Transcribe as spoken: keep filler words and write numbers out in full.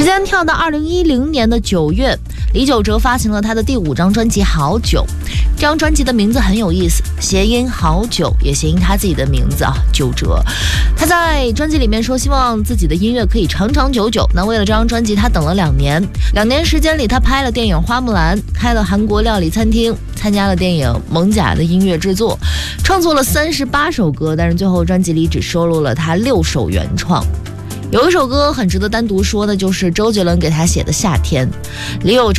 间跳到二零一零年的九月，李玖哲发行了他的第五张专辑《好久》。这张专辑的名字很有意思，谐音好久，也谐音他自己的名字啊，玖哲。他在专辑里面说，希望自己的音乐可以长长久久。那为了这张专辑，他等了两年，两年时间里，他拍了电影《花木兰》，开了韩国料理餐厅，参加了电影《蒙甲》的音乐制作，创作了三十八首歌，但是最后专辑里只收录了他六首原创。有一首歌很值得单独说的，就是周杰伦给他写的《夏天》。李玖哲